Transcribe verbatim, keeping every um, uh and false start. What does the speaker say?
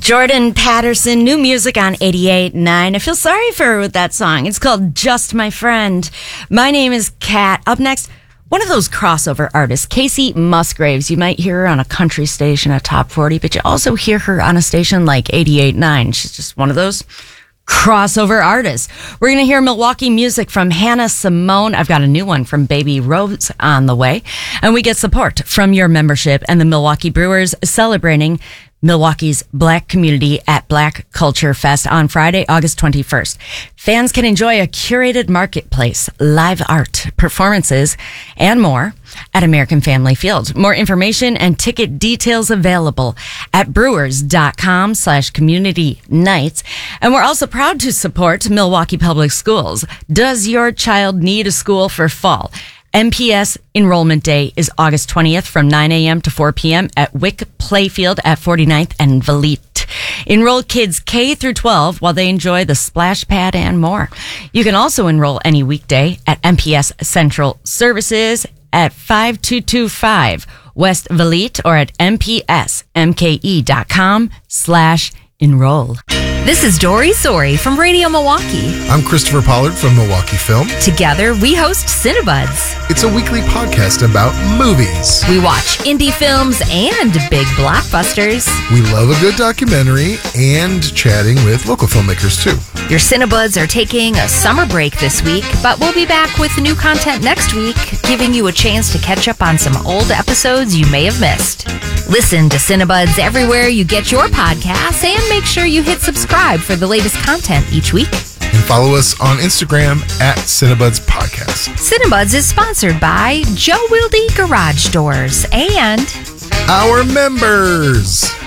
Jordan Patterson, new music on eighty-eight point nine. I feel sorry for her with that song. It's called Just My Friend. My name is Kat. Up next, one of those crossover artists, Kacey Musgraves. You might hear her on a country station at Top forty, but you also hear her on a station like eighty-eight point nine. She's just one of those crossover artists. We're going to hear Milwaukee music from Hannah Simone. I've got a new one from Baby Rose on the way. And we get support from your membership and the Milwaukee Brewers celebrating Milwaukee's Black community at Black Culture Fest on Friday, August twenty-first. Fans can enjoy a curated marketplace, live art, performances, and more at American Family Field. More information and ticket details available at brewers.com slash community nights. And we're also proud to support Milwaukee Public Schools. Does your child need a school for fall? M P S Enrollment Day is August twentieth from nine a.m. to four p.m. at Wick Playfield at forty-ninth and Valete. Enroll kids K through twelve while they enjoy the splash pad and more. You can also enroll any weekday at M P S Central Services at five two two five West Valete or at mpsmke.com slash enroll. This is Dory Sori from Radio Milwaukee. I'm Christopher Pollard from Milwaukee Film. Together, we host Cinebuds. It's a weekly podcast about movies. We watch indie films and big blockbusters. We love a good documentary and chatting with local filmmakers, too. Your Cinebuds are taking a summer break this week, but we'll be back with new content next week, giving you a chance to catch up on some old episodes you may have missed. Listen to Cinebuds everywhere you get your podcasts, and make sure you hit subscribe for the latest content each week. And follow us on Instagram at Cinebuds Podcast. Cinebuds is sponsored by Joe Wilde Garage Doors and our members.